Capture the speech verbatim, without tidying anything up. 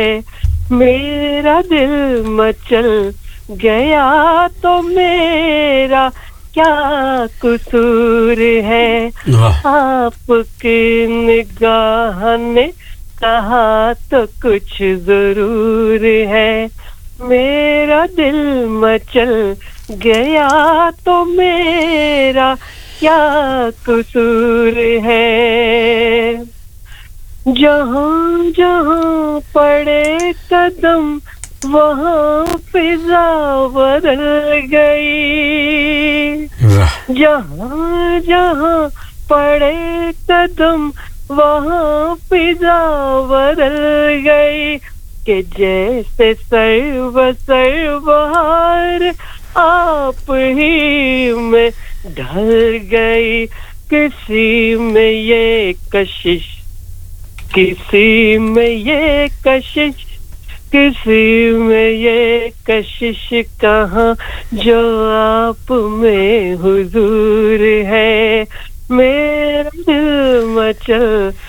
मेरा दिल मचल गया तो मेरा क्या कसूर है आपकी निगाह ने कहा तो कुछ जरूर है मेरा दिल मचल गया तो मेरा क्या कसूर है जहां जहां पड़े कदम वहां फिजा बदल गई जहां जहां पड़े कदम वहां फिजा बदल गई कि जैसे सर्व सर्वहार आप ही में ढल गई किसी में ये कशिश किसी में ये कशिश किसी में ये कशिश कहाँ जो आप में हुजूर है मेरा दिल मचल